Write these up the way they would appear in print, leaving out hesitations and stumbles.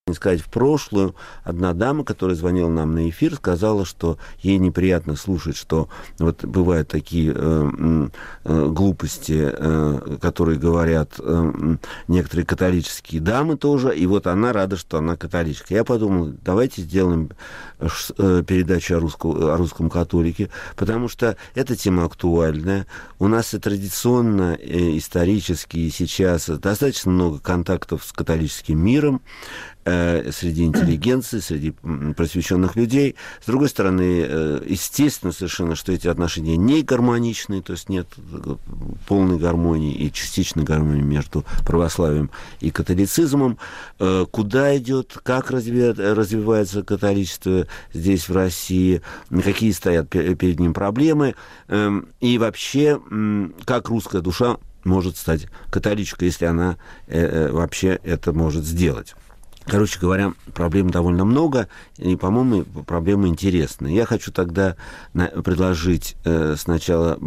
сказать, в прошлую одна дама, которая звонила нам на эфир, сказала, что ей неприятно слушать, что вот бывают такие глупости, которые говорят некоторые католические дамы тоже, и вот она рада, что она католичка. Я подумал, давайте сделаем передачу о русском католике, потому что эта тема актуальная. У нас и традиционно, исторически, и сейчас достаточно много контактов с католическим миром, среди интеллигенции, среди просвещенных людей. С другой стороны, естественно совершенно, что эти отношения не гармоничны, то есть нет полной гармонии и частичной гармонии между православием и католицизмом. Куда идет, как развивается католичество здесь, в России, какие стоят перед ним проблемы, и вообще, как русская душа может стать католичкой, если она вообще это может сделать. Короче говоря, проблем довольно много, и, по-моему, проблемы интересные. Я хочу тогда предложить сначала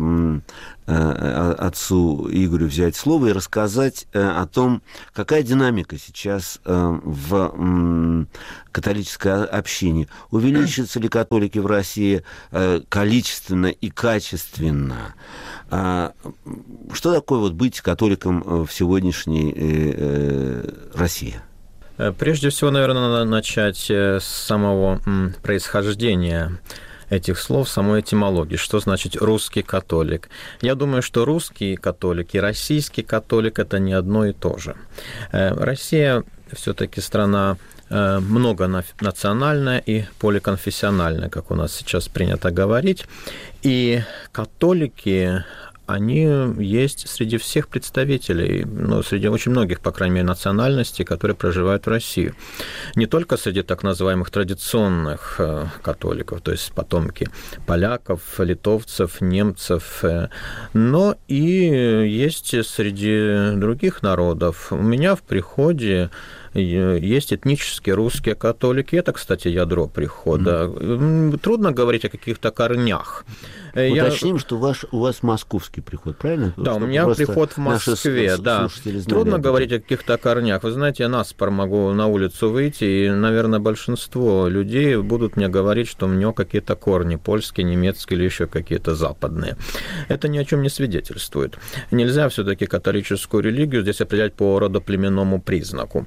отцу Игорю взять слово и рассказать о том, какая динамика сейчас в католической общине. Увеличатся ли католики в России количественно и качественно? Что такое вот быть католиком в сегодняшней России? Прежде всего, наверное, надо начать с самого происхождения этих слов, самой этимологии. Что значит русский католик? Я думаю, что русский католик и российский католик – это не одно и то же. Россия все-таки страна многонациональная и поликонфессиональная, как у нас сейчас принято говорить. И католики, они есть среди всех представителей, среди очень многих, по крайней мере, национальностей, которые проживают в России. Не только среди так называемых традиционных католиков, то есть потомки поляков, литовцев, немцев, но и есть среди других народов. У меня в приходе есть этнические русские католики. Это, кстати, ядро прихода. Трудно говорить о каких-то корнях. Уточним, что у вас московский приход, правильно? Да, у меня приход в Москве, да. Трудно говорить о каких-то корнях. Вы знаете, я наспор могу на улицу выйти, и, наверное, большинство людей будут мне говорить, что у него какие-то корни польские, немецкие или еще какие-то западные. Это ни о чем не свидетельствует. Нельзя все-таки католическую религию здесь определять по родоплеменному признаку.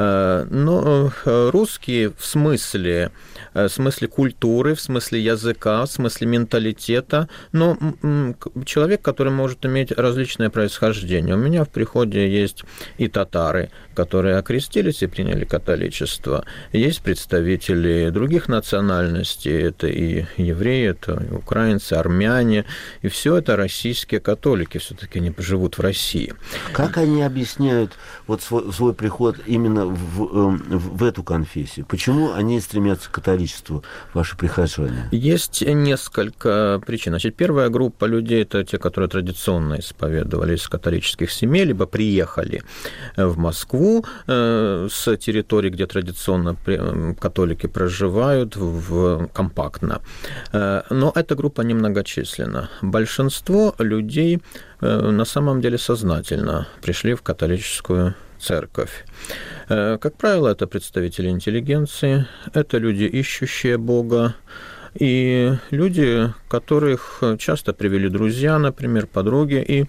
Но русские в смысле культуры, в смысле языка, в смысле менталитета, но человек, который может иметь различное происхождение. У меня в приходе есть и татары, которые окрестились и приняли католичество, есть представители других национальностей, это и евреи, это и украинцы, армяне, и все это российские католики, все-таки они живут в России. Как они объясняют вот свой приход именно в эту конфессию? Почему они стремятся к католичеству, ваши прихожане? Есть несколько причин. Значит, первая группа людей – это те, которые традиционно исповедовались из католических семей, либо приехали в Москву с территории, где традиционно католики проживают, компактно. Но эта группа немногочисленна. Большинство людей на самом деле сознательно пришли в католическую церковь. Как правило, это представители интеллигенции, это люди, ищущие Бога, и люди, которых часто привели друзья, например, подруги, и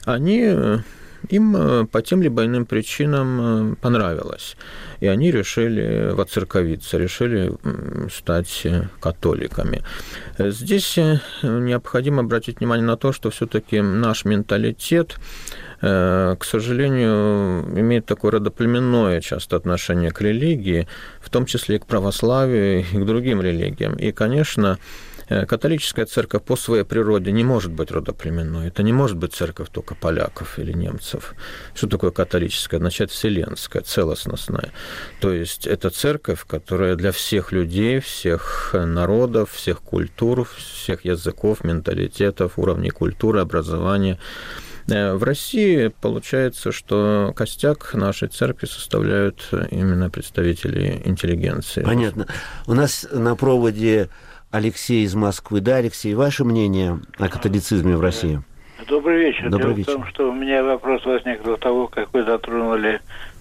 им по тем либо иным причинам понравилось. И они решили воцерковиться, решили стать католиками. Здесь необходимо обратить внимание на то, что все-таки наш менталитет, к сожалению, имеет такое родоплеменное часто отношение к религии, в том числе и к православию, и к другим религиям. И, конечно, католическая церковь по своей природе не может быть родоплеменной. Это не может быть церковь только поляков или немцев. Что такое католическая? Означает вселенская, целостностная. То есть это церковь, которая для всех людей, всех народов, всех культур, всех языков, менталитетов, уровней культуры, образования. В России получается, что костяк нашей церкви составляют именно представители интеллигенции. Понятно. У нас на проводе Алексей из Москвы. Да, Алексей, ваше мнение о католицизме в России? Добрый вечер. Добрый Дело вечер. в том, что у меня вопрос возник до того, как вы затронули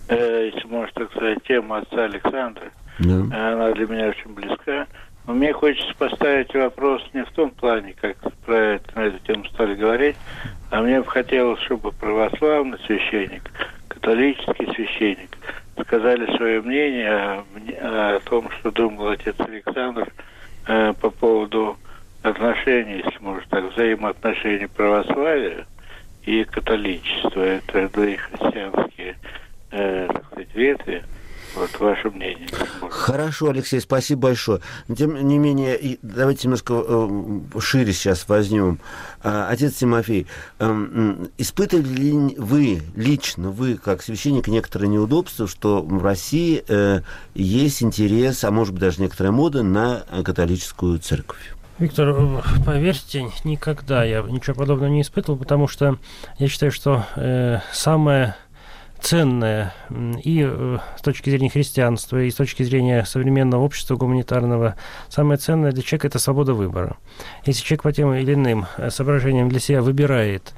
если можно так сказать, тема отца Александра. Да. Она для меня очень близка. Но мне хочется поставить вопрос не в том плане, как на эту тему стали говорить, а мне бы хотелось, чтобы православный священник, католический священник сказали свое мнение о том, что думал отец Александр по поводу отношений, если можно так, взаимоотношений православия и католичества. Это две христианские, так сказать, ветви. Вот ваше мнение. Хорошо, Алексей, спасибо большое. Но, тем не менее, давайте немножко шире сейчас возьмем. Отец Тимофей, испытывали ли вы, лично вы, как священник, некоторые неудобства, что в России есть интерес, а может быть даже некоторая мода на католическую церковь? Виктор, поверьте, никогда я ничего подобного не испытывал, потому что я считаю, что самое ценное и с точки зрения христианства, и с точки зрения современного общества гуманитарного, самое ценное для человека – это свобода выбора. Если человек по тем или иным соображениям для себя выбирает,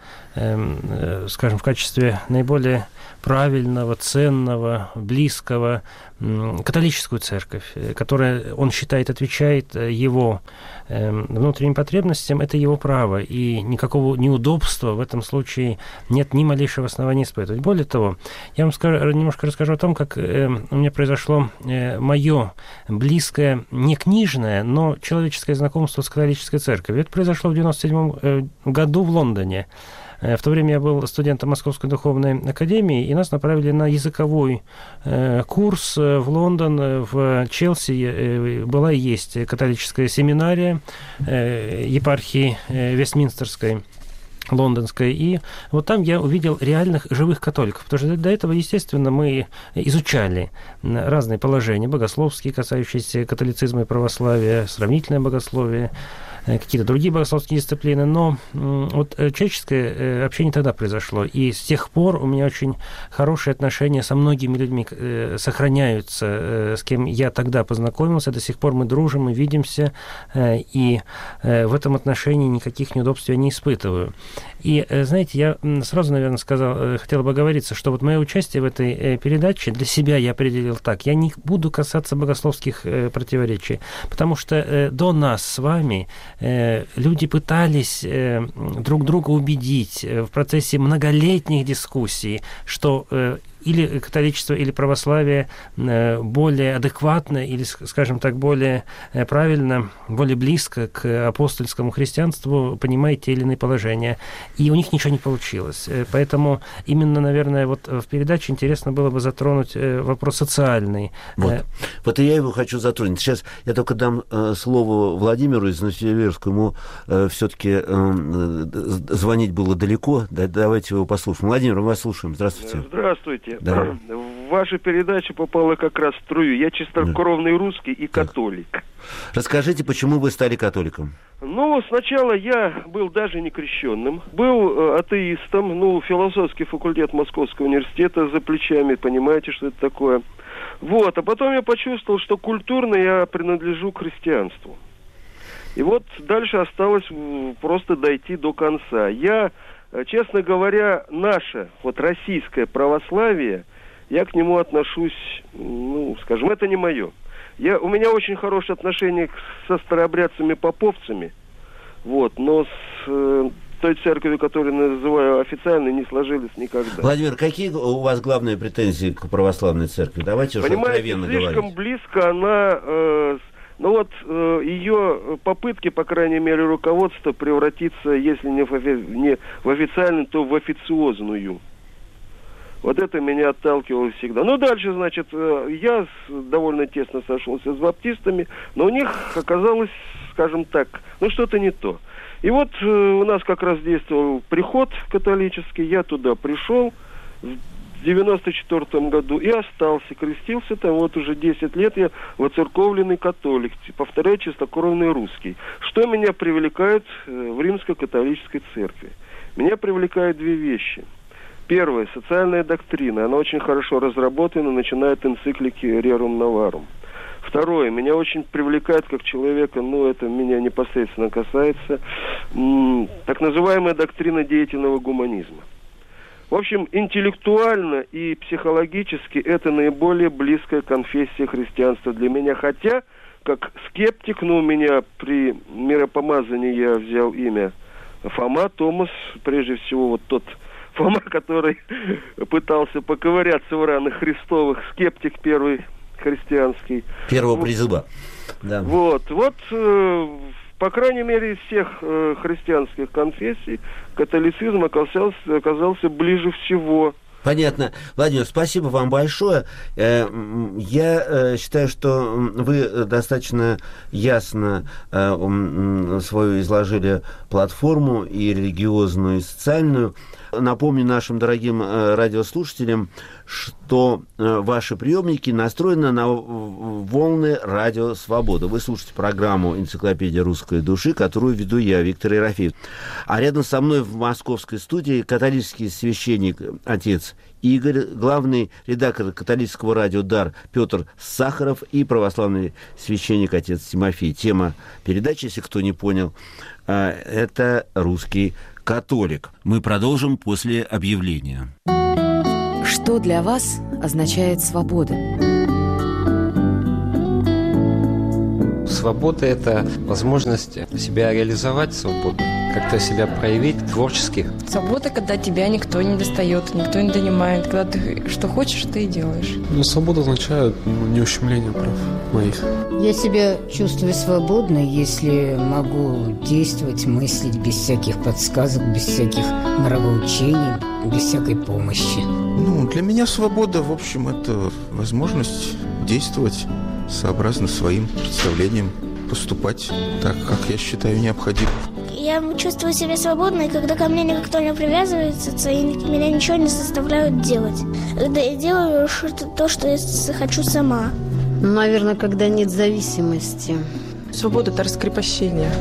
скажем, в качестве наиболее правильного, ценного, близкого католическую церковь, которая, он считает, отвечает его внутренним потребностям, это его право, и никакого неудобства в этом случае нет ни малейшего основания испытывать. Более того, я вам немножко расскажу о том, как у меня произошло мое близкое, не книжное, но человеческое знакомство с католической церковью. Это произошло в 1997 году в Лондоне. В то время я был студентом Московской духовной академии, и нас направили на языковой курс в Лондон, в Челси. Была и есть католическая семинария епархии Вестминстерской, лондонской, и вот там я увидел реальных живых католиков, потому что до этого, естественно, мы изучали разные положения богословские, касающиеся католицизма и православия, сравнительное богословие, какие-то другие богословские дисциплины, но вот человеческое общение тогда произошло, и с тех пор у меня очень хорошие отношения со многими людьми сохраняются, с кем я тогда познакомился, до сих пор мы дружим, мы видимся, и в этом отношении никаких неудобств я не испытываю. И, знаете, я сразу, наверное, хотел бы оговориться, что вот мое участие в этой передаче для себя я определил так. Я не буду касаться богословских противоречий, потому что до нас с вами люди пытались друг друга убедить в процессе многолетних дискуссий, что или католичество, или православие более адекватно, или, скажем так, более правильно, более близко к апостольскому христианству понимает те или иные положения. И у них ничего не получилось. Поэтому именно, наверное, вот в передаче интересно было бы затронуть вопрос социальный. Вот и я его хочу затронуть. Сейчас я только дам слово Владимиру из Новосибирска. Ему все-таки звонить было далеко. Давайте его послушаем. Владимир, мы вас слушаем. Здравствуйте. Здравствуйте. Да. Ваша передача попала как раз в струю. Я чистокровный русский и католик. Расскажите, почему вы стали католиком? Ну, сначала я был даже не крещенным. Был атеистом. Философский факультет Московского университета за плечами. Понимаете, что это такое? Вот. А потом я почувствовал, что культурно я принадлежу к христианству. И вот дальше осталось просто дойти до конца. Я, честно говоря, наше, российское православие, я к нему отношусь, скажем, это не мое. У меня очень хорошие отношения со старообрядцами-поповцами, но с той церковью, которую называю официальной, не сложились никогда. Владимир, какие у вас главные претензии к православной церкви? Давайте уже откровенно говорить. Слишком близко она... ее попытки, по крайней мере, руководства превратиться, если не в официальную, то в официозную. Вот это меня отталкивало всегда. Дальше, значит, я довольно тесно сошелся с баптистами, но у них оказалось, скажем так, что-то не то. И вот у нас как раз действовал приход католический, я туда пришел в 94 году и остался, крестился там, уже 10 лет я воцерковленный католик, повторяю, чистокровный русский. Что меня привлекает в римско-католической церкви? Меня привлекают две вещи. Первое, социальная доктрина, она очень хорошо разработана, начиная от энциклики Rerum Novarum. Второе, меня очень привлекает как человека, это меня непосредственно касается, так называемая доктрина деятельного гуманизма. В общем, интеллектуально и психологически это наиболее близкая конфессия христианства для меня. Хотя, как скептик, у меня при миропомазании я взял имя Фома Томас, прежде всего вот тот Фома, который пытался поковыряться в ранах Христовых, скептик первый христианский. Первого призыва. Да. Вот, по крайней мере, из всех христианских конфессий католицизм оказался ближе всего. Понятно. Владимир, спасибо вам большое. Я считаю, что вы достаточно ясно свою изложили платформу и религиозную, и социальную. Напомню нашим дорогим радиослушателям, что ваши приемники настроены на волны Радио Свобода. Вы слушаете программу «Энциклопедия русской души», которую веду я, Виктор Ерофеев. А рядом со мной в московской студии католический священник отец Игорь, главный редактор католического радио «Дар» Петр Сахаров и православный священник отец Тимофей. Тема передачи, если кто не понял, это «Русский католик». Мы продолжим после объявления. Что для вас означает свобода? Свобода – это возможность себя реализовать свободно, как-то себя проявить творчески. Свобода, когда тебя никто не достает, никто не донимает, когда ты что хочешь, ты и делаешь. Свобода означает не ущемление прав моих. Я себя чувствую свободной, если могу действовать, мыслить без всяких подсказок, без всяких нравоучений, без всякой помощи. Для меня свобода, в общем, это возможность действовать сообразно своим представлениям, поступать так, как я считаю необходимым. Я чувствую себя свободной, когда ко мне никто не привязывается, и меня ничего не заставляют делать. Когда я делаю то, что я хочу сама. Наверное, когда нет зависимости. Свобода – это раскрепощение.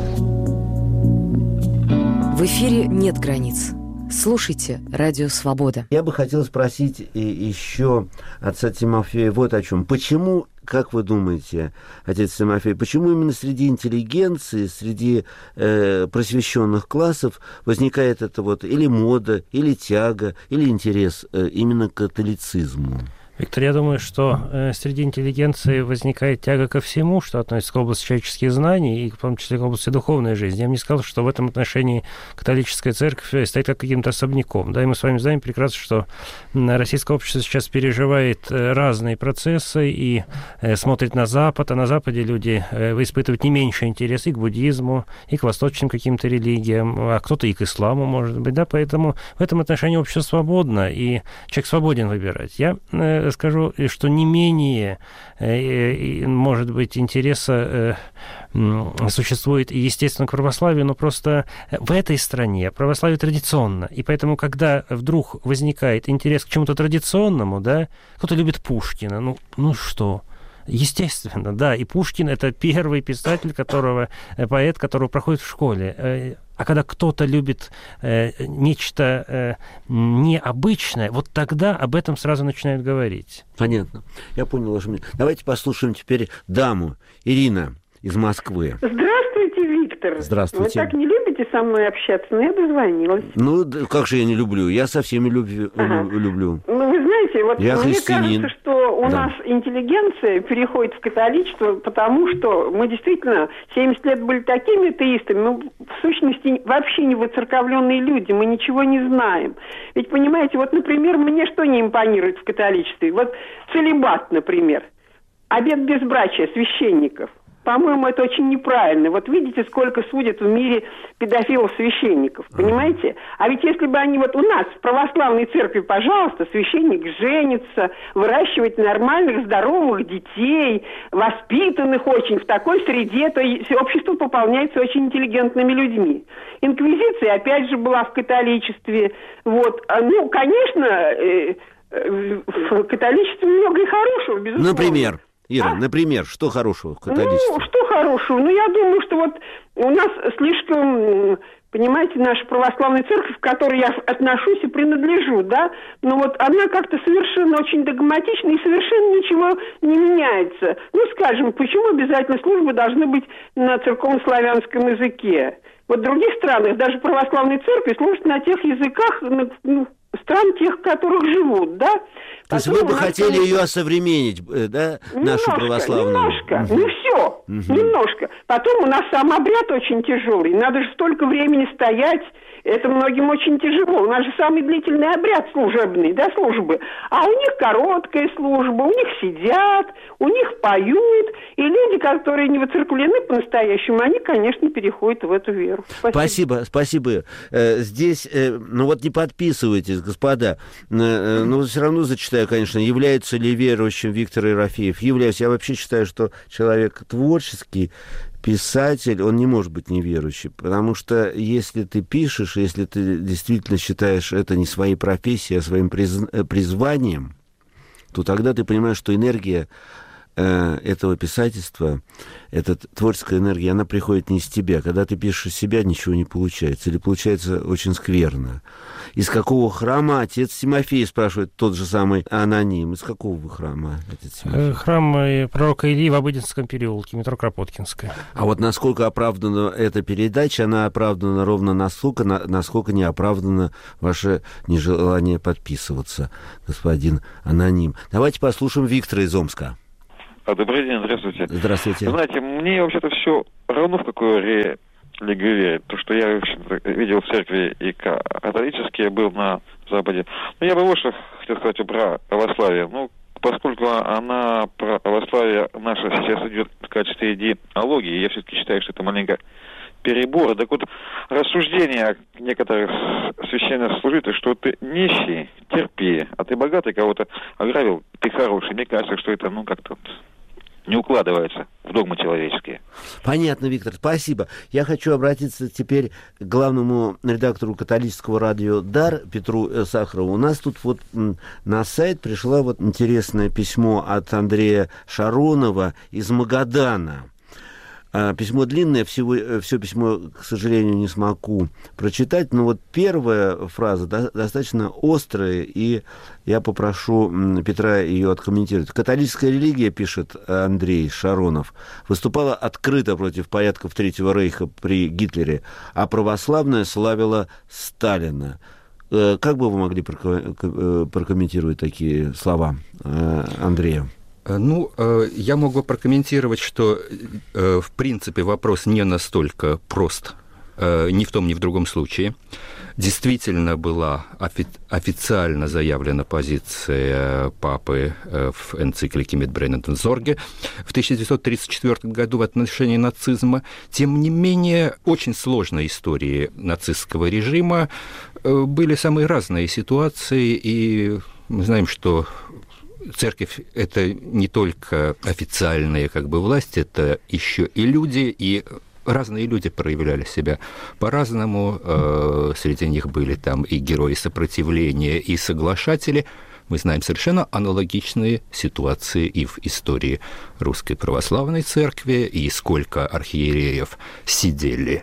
В эфире «Нет границ». Слушайте «Радио Свобода». Я бы хотел спросить еще отца Тимофея вот о чем. Почему, как вы думаете, отец Тимофей, почему именно среди интеллигенции, среди просвещенных классов возникает это или мода, или тяга, или интерес именно к католицизму? Виктор, я думаю, что среди интеллигенции возникает тяга ко всему, что относится к области человеческих знаний и в том числе к области духовной жизни. Я бы не сказал, что в этом отношении католическая церковь стоит как каким-то особняком. Да, и мы с вами знаем прекрасно, что российское общество сейчас переживает разные процессы и смотрит на Запад, а на Западе люди испытывают не меньше интерес и к буддизму, и к восточным каким-то религиям, а кто-то и к исламу, может быть. Да, поэтому в этом отношении общество свободно, и человек свободен выбирать. Я скажу, что не менее, может быть, интереса существует, естественно, к православию, но просто в этой стране православие традиционно. И поэтому, когда вдруг возникает интерес к чему-то традиционному, да, кто-то любит Пушкина, ну что... Естественно, да, и Пушкин – это первый писатель, поэт, которого проходит в школе. А когда кто-то любит нечто необычное, вот тогда об этом сразу начинают говорить. Понятно. Я понял ваше мнение. Давайте послушаем теперь даму. Ирина из Москвы. Здравствуйте, Виктор. Здравствуйте. Вы так не любите со мной общаться, но я дозвонилась. Как же я не люблю? Я со всеми люблю. Вы знаете, я мне христианин. кажется, что у нас интеллигенция переходит в католичество, потому что мы действительно 70 лет были такими атеистами, в сущности вообще не воцерковленные люди, мы ничего не знаем. Ведь, понимаете, например, мне что не импонирует в католичестве? Целибат, например, обет безбрачия священников. По-моему, это очень неправильно. Видите, сколько судят в мире педофилов-священников, понимаете? А ведь если бы они у нас, в православной церкви, пожалуйста, священник женится, выращивает нормальных, здоровых детей, воспитанных очень в такой среде, то общество пополняется очень интеллигентными людьми. Инквизиция, опять же, была в католичестве. Конечно, в католичестве много и хорошего, безусловно. Например? Ира, например, что хорошего в католичестве? Что хорошего? Я думаю, что у нас слишком, понимаете, наша православная церковь, к которой я отношусь и принадлежу, да, она как-то совершенно очень догматична и совершенно ничего не меняется. Скажем, почему обязательно службы должны быть на церковно-славянском языке? В других странах даже православные церкви служат на тех языках, стран тех, в которых живут, да? То есть вы бы хотели ее осовременить, да, нашу православную? Немножко, не все, немножко. Потом у нас сам обряд очень тяжелый, надо же столько времени стоять, это многим очень тяжело. У нас же самый длительный обряд служебный, да, службы. А у них короткая служба, у них сидят, у них поют. И люди, которые не воцерквлены по-настоящему, они, конечно, переходят в эту веру. Спасибо. Здесь, ну вот не подписывайтесь, господа. Но все равно зачитаю, конечно, является ли верующим Виктор Ерофеев? Являюсь. Я вообще считаю, что человек творческий, писатель, он не может быть неверующий, потому что если ты пишешь, если ты действительно считаешь это не своей профессией, а своим призванием, то тогда ты понимаешь, что энергия этого писательства, эта творческая энергия, она приходит не из тебя. Когда ты пишешь из себя, ничего не получается. Или получается очень скверно. Из какого храма отец Тимофей, спрашивает тот же самый аноним. Из какого вы храма, отец Тимофей? Храм пророка Ильи в Обыденском переулке, метро Кропоткинская. А вот насколько оправдана эта передача, она оправдана ровно настолько, насколько не оправдано ваше нежелание подписываться, господин аноним. Давайте послушаем Виктора из Омска. Добрый день, здравствуйте. Здравствуйте. Знаете, мне вообще-то все равно, в какую религию верить. То, что я видел в церкви и католические, был на Западе. Но я бы вот что хотел сказать про православие. Ну, поскольку она, православие наше сейчас идет в качестве идеологии, я все-таки считаю, что это маленько перебор. Так вот, рассуждения некоторых священнослужителей, что ты нищий, терпи, а ты богатый, кого-то ограбил, ты хороший. Мне кажется, что это, как-то не укладывается в догмы человеческие. Понятно, Виктор, спасибо. Я хочу обратиться теперь к главному редактору католического радио «Дар» Петру Сахарову. У нас тут вот на сайт пришло вот интересное письмо от Андрея Шаронова из Магадана. Письмо длинное, все письмо, к сожалению, не смогу прочитать, но вот первая фраза достаточно острая, и я попрошу Петра ее откомментировать. Католическая религия, пишет Андрей Шаронов, выступала открыто против порядков Третьего Рейха при Гитлере, а православная славила Сталина. Как бы вы могли прокомментировать такие слова Андрея? Ну, я могу прокомментировать, что, в принципе, вопрос не настолько прост ни в том, ни в другом случае. Действительно была официально заявлена позиция папы в энциклике «Mit brennendem Sorge» в 1934 году в отношении нацизма. Тем не менее, очень сложной истории нацистского режима были самые разные ситуации, и мы знаем, что церковь – это не только официальная власть, это еще и люди, и разные люди проявляли себя по-разному. Среди них были там и герои сопротивления, и соглашатели. Мы знаем совершенно аналогичные ситуации и в истории Русской Православной Церкви, и сколько архиереев сидели,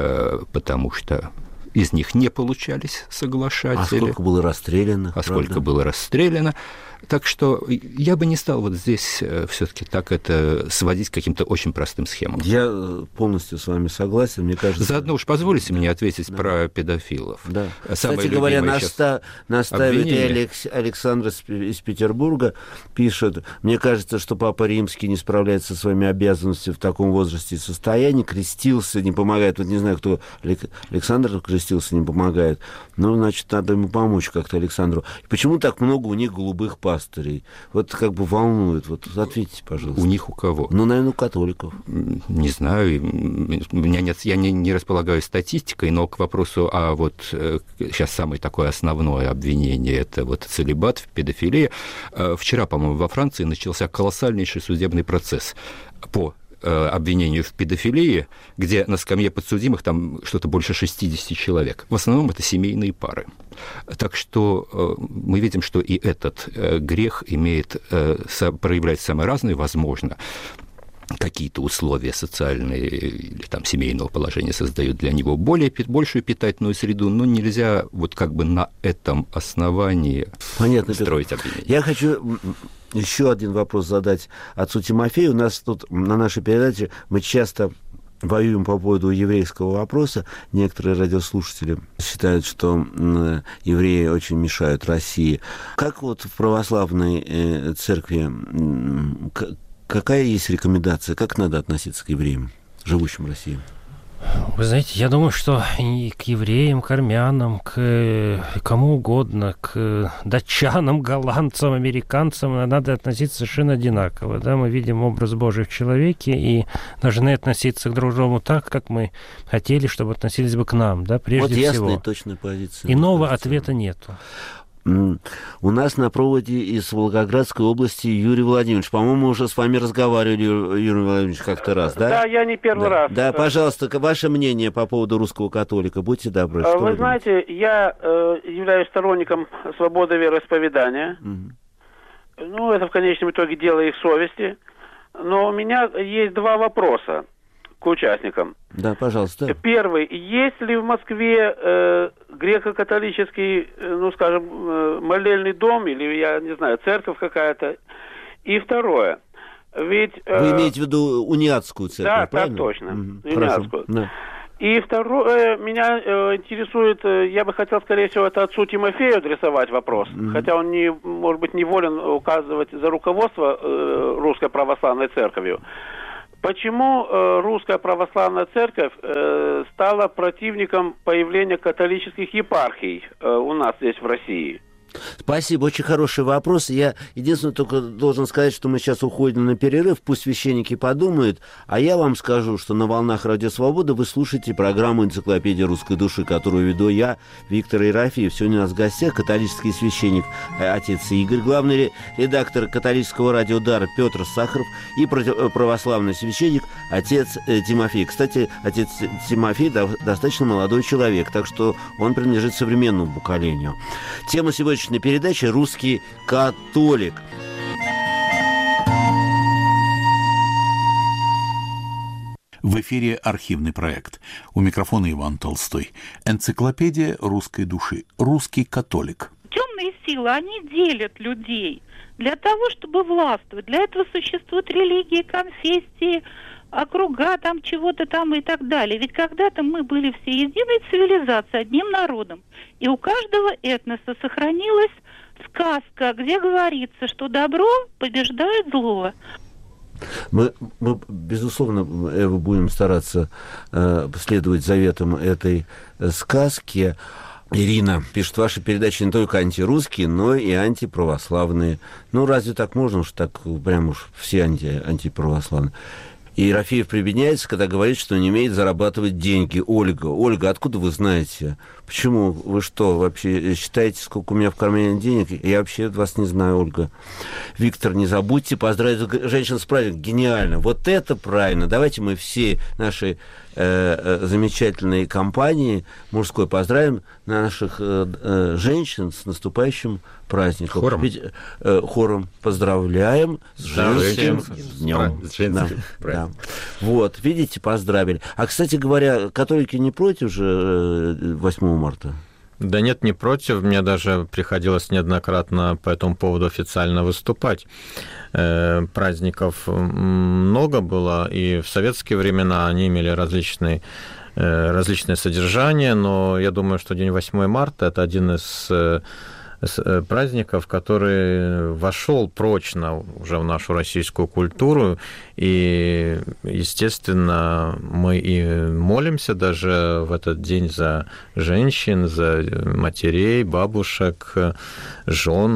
потому что из них не получались соглашатели. А сколько было расстреляно? Сколько было расстреляно. Так что я бы не стал вот здесь все-таки так это сводить к каким-то очень простым схемам. Я полностью с вами согласен, мне кажется. Заодно уж позволите мне ответить про педофилов. Да. Кстати говоря, наставит и Александр из Петербурга пишет: мне кажется, что Папа Римский не справляется со своими обязанностями в таком возрасте и состоянии, крестился, не помогает. Вот не знаю, кто Александр крестился, не помогает. Ну, значит, надо ему помочь как-то Александру. Почему так много у них голубых пастырей? Вот волнует. Вот ответьте, пожалуйста. У них у кого? Ну, наверное, у католиков. Не знаю. У меня нет, я не располагаю статистикой, но к вопросу, вот сейчас самое такое основное обвинение, это вот целибат в педофилии. Вчера, по-моему, во Франции начался колоссальнейший судебный процесс по обвинению в педофилии, где на скамье подсудимых там что-то больше 60 человек. В основном это семейные пары. Так что мы видим, что и этот грех проявляет самые разные, возможно, какие-то условия социальные или там семейного положения создают для него большую питательную среду, но нельзя на этом основании строить обвинение. Я хочу еще один вопрос задать отцу Тимофею. У нас тут на нашей передаче мы часто воюем по поводу еврейского вопроса. Некоторые радиослушатели считают, что евреи очень мешают России. Как вот в православной церкви, какая есть рекомендация, как надо относиться к евреям, живущим в России? Вы знаете, я думаю, что и к евреям, к армянам, к кому угодно, к датчанам, голландцам, американцам надо относиться совершенно одинаково. Да? Мы видим образ Божий в человеке и должны относиться к друг другу так, как мы хотели, чтобы относились бы к нам, да, прежде всего. Вот ясная, точная позиция. Иного ответа нету. У нас на проводе из Волгоградской области Юрий Владимирович. По-моему, уже с вами разговаривали, Юрий Владимирович, как-то раз, да? Да, я не первый раз. Да, пожалуйста, ваше мнение по поводу русского католика. Будьте добры. Вы знаете, я являюсь сторонником свободы вероисповедания. Ну, это в конечном итоге дело их совести. Но у меня есть два вопроса к участникам. Да, пожалуйста. Первый. Есть ли в Москве греко-католический, ну, скажем, молельный дом, или, я не знаю, церковь какая-то? И второе. Ведь... Вы имеете в виду униатскую церковь, да, правильно? так точно. Униатскую. Да. И второе, меня интересует, я бы хотел, скорее всего, это отцу Тимофею адресовать вопрос, хотя он, может быть, не волен указывать за руководство Русской Православной Церковью. Почему Русская Православная Церковь стала противником появления католических епархий у нас здесь в России? Спасибо, очень хороший вопрос. Я единственное только должен сказать, что мы сейчас уходим на перерыв, пусть священники подумают, а я вам скажу, что на волнах Радио Свобода вы слушаете программу «Энциклопедия русской души», которую веду я, Виктор Ерофеев. Сегодня у нас в гостях католический священник отец Игорь, главный редактор католического радио «Дар» Петр Сахаров и православный священник отец Тимофей. Кстати, отец Тимофей достаточно молодой человек, так что он принадлежит современному поколению. Тема сегодняшней передачи «Русский католик». В эфире архивный проект. У микрофона Иван Толстой. Энциклопедия русской души. Русский католик. Темные силы, они делят людей для того, чтобы властвовать. Для этого существуют религии, конфессии, округа, там чего-то там и так далее. Ведь когда-то мы были все единой цивилизацией, одним народом. И у каждого этноса сохранилась сказка, где говорится, что добро побеждает зло. Мы безусловно, будем стараться следовать заветам этой сказки. Ирина пишет, ваши передачи не только антирусские, но и антиправославные. Ну, разве так можно уж так, прям уж все антиправославные? И Ерофеев прибедняется, когда говорит, что не умеет зарабатывать деньги. Ольга, откуда вы знаете? Почему? Вы что, вообще считаете, сколько у меня в кармане денег? Я вообще вас не знаю, Ольга. Виктор, не забудьте поздравить женщин с праздником. Гениально. Вот это правильно. Давайте мы все наши замечательной компании мужской поздравим наших женщин с наступающим праздником. Хором. Ведь, хором поздравляем с женским днем. Да. Вот, видите, поздравили. А, кстати говоря, католики не против же 8 марта? Да нет, не против. Мне даже приходилось неоднократно по этому поводу официально выступать. Праздников много было, и в советские времена они имели различное содержание, но я думаю, что день 8 марта – это один из праздников, который вошел прочно уже в нашу российскую культуру, и, естественно, мы и молимся даже в этот день за женщин, за матерей, бабушек, жен,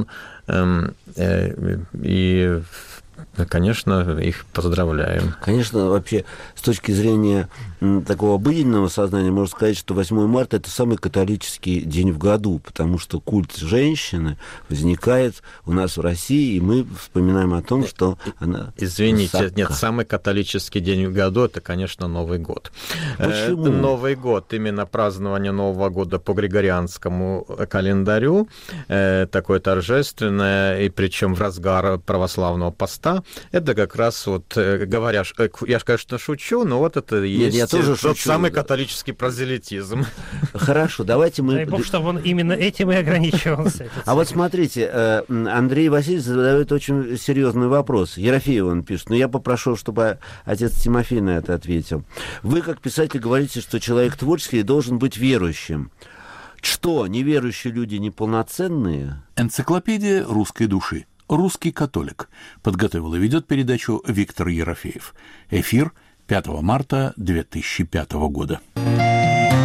и, конечно, их поздравляем. Конечно, вообще, с точки зрения такого обыденного сознания, можно сказать, что 8 марта – это самый католический день в году, потому что культ женщины возникает у нас в России, и мы вспоминаем о том, что она... Извините, нет, самый католический день в году – это, конечно, Новый год. Почему? Новый год, именно празднование Нового года по григорианскому календарю, такое торжественное, и причем в разгар православного поста, это как раз вот, говоря, я, конечно, шучу, но вот это и есть тоже тот шучу. самый католический прозелитизм. Хорошо, давайте мы... Дай бог, чтобы он именно этим и ограничивался. А вот смотрите, Андрей Васильевич задает очень серьезный вопрос. Ерофеев он пишет, но я попрошу, чтобы отец Тимофей на это ответил. Вы, как писатель, говорите, что человек творческий должен быть верующим. Что, неверующие люди неполноценные? Энциклопедия русской души. «Русский католик». Подготовил и ведет передачу Виктор Ерофеев. Эфир 5 марта 2005 года.